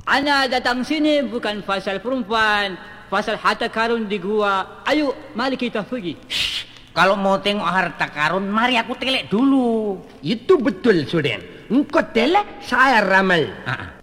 Ana datang sini bukan pasal perempuan, pasal harta karun di gua. Ayo, mari kita pergi. Shh, kalau mau tengok harta karun, mari aku telek dulu. Itu betul, Suden. Engkau telek, saya ramal.